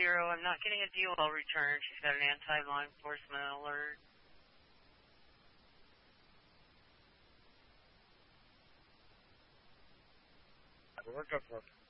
I'm not getting a DOL return. She's got an anti-law enforcement alert. Work up for